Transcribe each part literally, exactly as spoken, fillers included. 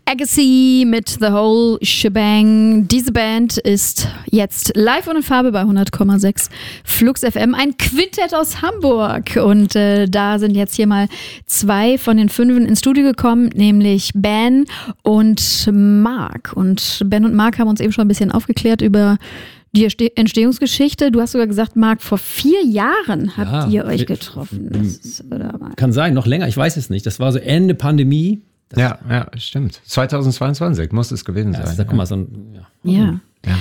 Agassi mit The Whole Shebang. Diese Band ist jetzt live und in Farbe bei hundert Komma sechs Flux F M. Ein Quintett aus Hamburg. Und äh, da sind jetzt hier mal zwei von den Fünfen ins Studio gekommen, nämlich Ben und Marc. Und Ben und Marc haben uns eben schon ein bisschen aufgeklärt über die Entstehungsgeschichte. Du hast sogar gesagt, Marc, vor vier Jahren habt ja, ihr euch getroffen. Das ist, oder mal. Kann sein, noch länger, ich weiß es nicht. Das war so Ende Pandemie. Das ja, ja, stimmt. zweitausendzweiundzwanzig muss es gewesen ja, sein. Da, guck mal, so ein, ja. ja. ja.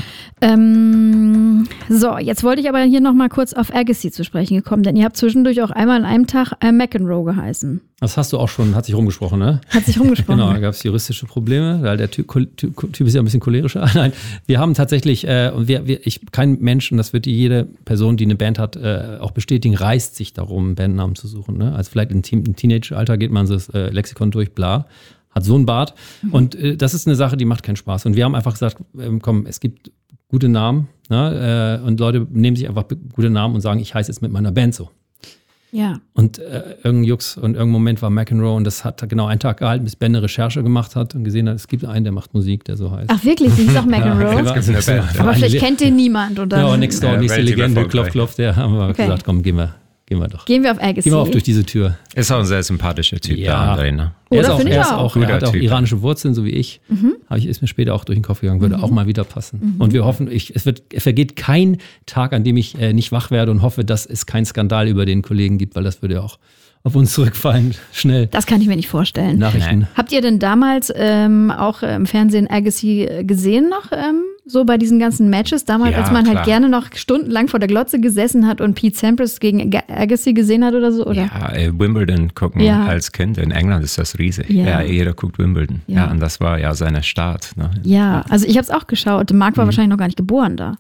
Ähm, so, jetzt wollte ich aber hier nochmal kurz auf Agassi zu sprechen gekommen, denn ihr habt zwischendurch auch einmal an einem Tag äh, McEnroe geheißen. Das hast du auch schon, hat sich rumgesprochen, ne? Hat sich rumgesprochen. Genau, da gab es juristische Probleme, weil der Typ, typ, typ ist ja ein bisschen cholerischer. Nein, wir haben tatsächlich, äh, und wir, wir, ich, kein Mensch, und das wird jede Person, die eine Band hat, äh, auch bestätigen, reißt sich darum, einen Bandnamen zu suchen. Ne? Also vielleicht im, im Teenage-Alter geht man so das äh, Lexikon durch, bla. Hat so einen Bart. Mhm. Und äh, das ist eine Sache, die macht keinen Spaß. Und wir haben einfach gesagt, ähm, komm, es gibt gute Namen. Ne? Äh, und Leute nehmen sich einfach gute Namen und sagen, ich heiße jetzt mit meiner Band so. Ja. Und äh, irgendein Jux und irgendein Moment war McEnroe und das hat genau einen Tag gehalten, bis Ben eine Recherche gemacht hat und gesehen hat, es gibt einen, der macht Musik, der so heißt. Ach wirklich, sie hieß auch McEnroe? Ja, es gibt eine Band. Aber vielleicht kennt den niemand. Und dann ja, Next Door, Ja, nächste Legende, erfolgreich. klopf, klopf, der haben wir Okay. gesagt, komm, gehen wir, gehen wir doch. Gehen wir auf Agassi. Gehen wir auch durch diese Tür. Ist auch ein sehr sympathischer Typ, Ja. der André, ne? Er ist Oder auch, finde ich er ist auch. auch, er Guter hat auch Typ. iranische Wurzeln, so wie ich. Mhm. Habe ich, ist mir später auch durch den Kopf gegangen, würde Mhm. auch mal wieder passen. Mhm. Und wir hoffen, ich, es, wird, es vergeht kein Tag, an dem ich äh, nicht wach werde und hoffe, dass es keinen Skandal über den Kollegen gibt, weil das würde ja auch auf uns zurückfallen, schnell. Das kann ich mir nicht vorstellen. Nachrichten. Habt ihr denn damals ähm, auch im Fernsehen Agassi äh, gesehen noch, ähm, so bei diesen ganzen Matches? Damals, Ja, als man halt klar. gerne noch stundenlang vor der Glotze gesessen hat und Pete Sampras gegen Ga- Agassi gesehen hat oder so, oder? Ja, äh, Wimbledon gucken Ja. als Kind. In England ist das riesig. Ja. Ja, jeder guckt Wimbledon. Ja. Ja. und das war ja seine Start. Ne? Ja, also ich habe es auch geschaut. Marc war wahrscheinlich noch gar nicht geboren da.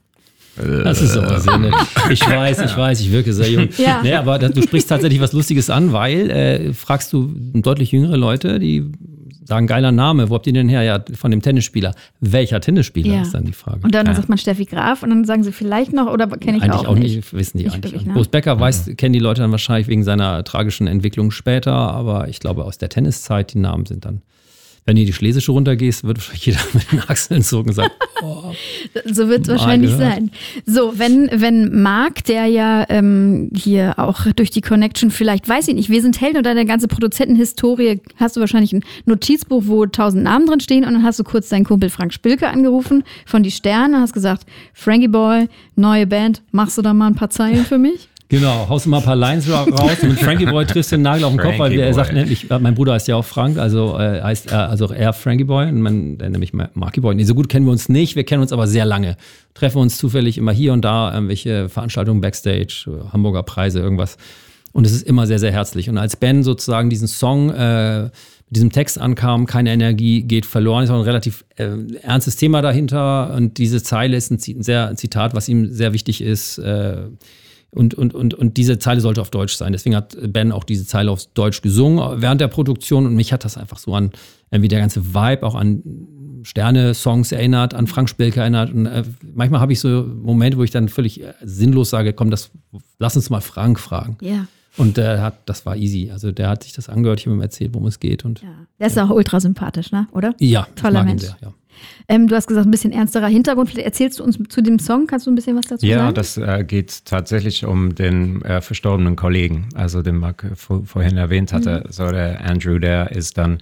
Das ist aber sehr nett. Ich weiß, ich weiß, ich wirke sehr jung. Ja. Nee, aber das, du sprichst tatsächlich was Lustiges an, weil äh, fragst du deutlich jüngere Leute, die sagen, geiler Name, wo habt ihr denn her? Ja, von dem Tennisspieler. Welcher Tennisspieler Ja. ist dann die Frage. Und dann Ja. sagt man Steffi Graf und dann sagen sie vielleicht noch, oder kenne ich Eigentlich auch, nicht. nicht, wissen die Nicht eigentlich. wirklich, ne? Boris Becker weiß, kennen die Leute dann wahrscheinlich wegen seiner tragischen Entwicklung später, aber ich glaube, aus der Tenniszeit, die Namen sind dann, wenn du die Schlesische runtergehst, wird wahrscheinlich jeder mit den Achseln zucken und sagen, oh. So wird es Mal wahrscheinlich gehört. sein. So, wenn, wenn Marc, der ja ähm, hier auch durch die Connection vielleicht, weiß ich nicht, wir sind Helden und deine ganze Produzentenhistorie, hast du wahrscheinlich ein Notizbuch, wo tausend Namen drin stehen und dann hast du kurz deinen Kumpel Frank Spilke angerufen von Die Sterne und hast gesagt, Frankie Boy, neue Band, machst du da mal ein paar Zeilen für mich? Genau, haust du mal ein paar Lines ra- raus und mit Frankie Boy triffst du den Nagel auf den Kopf, weil Frankie er Boy. sagt nämlich, äh, mein Bruder heißt ja auch Frank, also äh, heißt er, also er Frankie Boy und mein, der nämlich Marky Boy. Nee, so gut kennen wir uns nicht, wir kennen uns aber sehr lange. Treffen uns zufällig immer hier und da, irgendwelche Veranstaltungen Backstage, äh, Hamburger Preise, irgendwas. Und es ist immer sehr, sehr herzlich. Und als Ben sozusagen diesen Song äh, mit diesem Text ankam, keine Energie geht verloren, ist auch ein relativ äh, ernstes Thema dahinter und diese Zeile ist ein, Zi- ein sehr ein Zitat, was ihm sehr wichtig ist, äh, Und, und, und, und diese Zeile sollte auf Deutsch sein. Deswegen hat Ben auch diese Zeile auf Deutsch gesungen während der Produktion. Und mich hat das einfach so an, irgendwie der ganze Vibe, auch an Sterne-Songs erinnert, an Frank Spilke erinnert. Und äh, manchmal habe ich so Momente, wo ich dann völlig äh, sinnlos sage, komm, das, lass uns mal Frank fragen. Ja. Und der hat, das war easy. Also der hat sich das angehört, ich habe ihm erzählt, worum es geht. Und Ja. Der ist auch ultra sympathisch, ne? Oder? ja, ich Toller mag ihn Mensch. sehr, ja. Ähm, du hast gesagt, ein bisschen ernsterer Hintergrund. Vielleicht erzählst du uns zu dem Song, kannst du ein bisschen was dazu Ja, sagen? das äh, geht tatsächlich um den äh, verstorbenen Kollegen, also den Marc vor, vorhin erwähnt hatte. Mhm. So der Andrew, der ist dann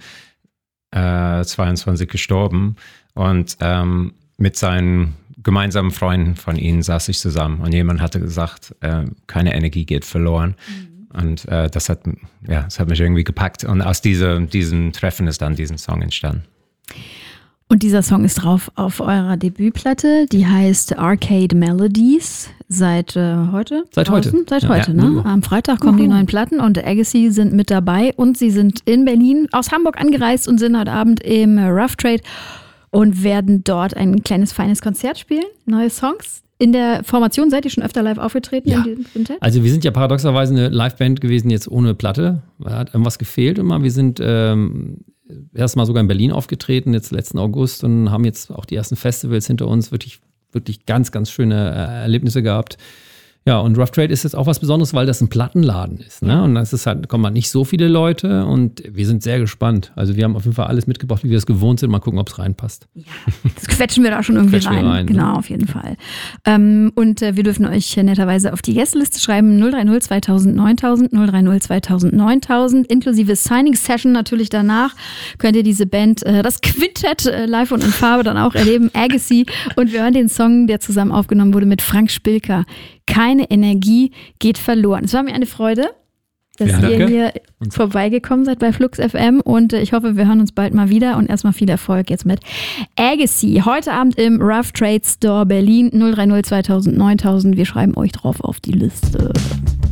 äh, zweiundzwanzig gestorben und ähm, mit seinen gemeinsamen Freunden von ihnen saß ich zusammen und jemand hatte gesagt, äh, keine Energie geht verloren. Mhm. Und äh, das hat, ja, das hat mich irgendwie gepackt und aus dieser, diesem Treffen ist dann diesen Song entstanden. Und dieser Song ist drauf auf eurer Debütplatte, die heißt Arcade Melodies. Seit äh, heute? Seit heute. draußen? Seit Ja. heute, Ja. ne? Am Freitag kommen die neuen Platten und Agassi sind mit dabei und sie sind in Berlin aus Hamburg angereist und sind heute Abend im Rough Trade und werden dort ein kleines, feines Konzert spielen. Neue Songs. In der Formation seid ihr schon öfter live aufgetreten Ja. in diesem Quintett? Also wir sind ja paradoxerweise eine Liveband gewesen, jetzt ohne Platte. Da hat irgendwas gefehlt immer. Wir sind ähm, erstmal sogar in Berlin aufgetreten, jetzt letzten August und haben jetzt auch die ersten Festivals hinter uns. Wirklich, wirklich ganz, ganz schöne äh, Erlebnisse gehabt. Ja, und Rough Trade ist jetzt auch was Besonderes, weil das ein Plattenladen ist. Ne? Und das ist halt, kommen halt nicht so viele Leute und wir sind sehr gespannt. Also wir haben auf jeden Fall alles mitgebracht, wie wir es gewohnt sind. Mal gucken, ob es reinpasst. Ja, das quetschen wir da schon irgendwie rein. rein. Genau, ne? auf jeden Fall. Ähm, und äh, wir dürfen euch netterweise auf die Gästeliste schreiben. null drei null zweitausend neuntausend, null drei null zweitausend neuntausend, inklusive Signing-Session natürlich danach. Könnt ihr diese Band, äh, das Quintett äh, live und in Farbe dann auch erleben. Agassi. Und wir hören den Song, der zusammen aufgenommen wurde mit Frank Spilker. Keine Energie geht verloren. Es war mir eine Freude, dass ja, ihr hier vorbeigekommen seid bei Flux F M und ich hoffe, wir hören uns bald mal wieder und erstmal viel Erfolg jetzt mit Agassi. Heute Abend im Rough Trade Store Berlin null drei null zweitausend neuntausend. Wir schreiben euch drauf auf die Liste.